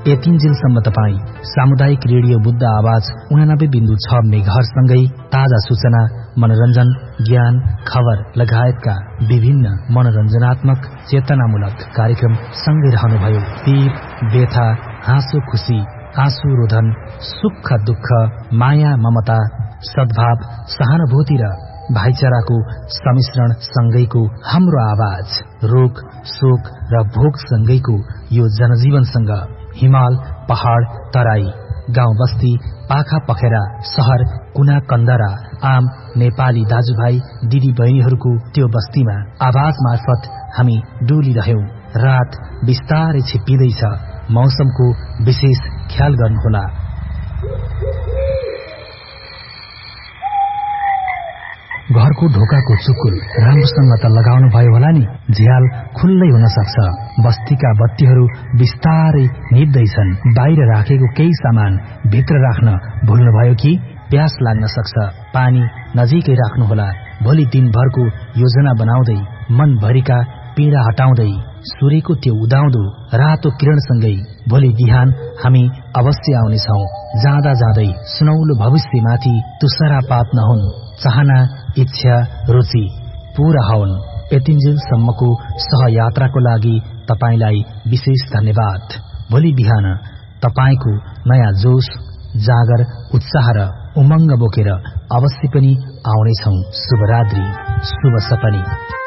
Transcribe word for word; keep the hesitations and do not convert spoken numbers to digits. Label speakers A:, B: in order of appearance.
A: यतिन्जेलसम्म तपाईँ सामुदायिक रेडियो बुद्ध आवाज उनानब्बे बिन्दु छ मेगाहर्जसँगै ताजा सूचना, मनोरञ्जन, ज्ञान, खबर लगायतका विभिन्न मनोरञ्जनात्मक चेतनामूलक कार्यक्रम सँगै रहनुभयो। पीर, व्यथा, हाँसो खुशी, आँसु रोधन, सुख दुःख, माया ममता, सद्भाव, सहानुभूति र भाइचाराको सम्मिश्रण सँगैको हाम्रो आवाज, रोग, शोक र भोग सँगैको यो जनजीवनसँग हिमाल, पहाड, तराई, गाउँ बस्ती, पाखा पखेरा, शहर, कुना कन्दरा, आम नेपाली दाजुभाइ दिदी बहिनीहरूको त्यो बस्तीमा आवाज मार्फत हामी डुलिरह्यौं। रात बिस्तारै छिप्पिँदैछ, मौसमको विशेष ख्याल गर्नुहोला। घरको ढोकाको चुकुल राम्रोसँग त लगाउनु भयो होला नि, झ्याल खुल्लै हुन सक्छ। बस्तीका बत्तीहरू बिस्तारै निप्दैछन्। बाहिर राखेको केही सामान भित्र राख्न भुल्नुभयो कि? प्यास लाग्न सक्छ। पानी नजिकै राख्नुहोला। भोलि दिनभरको योजना बनाउँदै, मनभरिका पीडा हटाउँदै, सूर्यको त्यो उदाउँदो रातो किरणसँगै भोलि बिहान हामी अवश्य आउनेछौं। जाँदा जाँदै सुनौलो भविष्यमाथि तुषारपात नहुन्। चाहना, इच्छा, रुचि पूरा हुन्। यतिन्जेलसम्मको सहयात्राको लागि तपाईलाई विशेष धन्यवाद। भोलि बिहान तपाईको नयाँ जोश, जागर, उत्साह र उमंग बोकेर अवश्य पनि आउनेछौं। शुभरात्रि, शुभ सपनी।